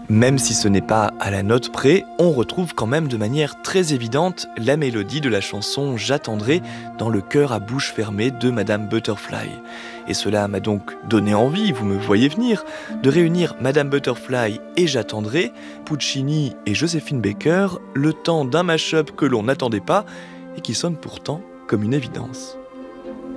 Même si ce n'est pas à la note près, on retrouve quand même de manière très évidente la mélodie de la chanson « J'attendrai » dans le chœur à bouche fermée de Madame Butterfly. Et cela m'a donc donné envie, vous me voyez venir, de réunir Madame Butterfly et J'attendrai, Puccini et Joséphine Baker, le temps d'un mash-up que l'on n'attendait pas et qui sonne pourtant comme une évidence.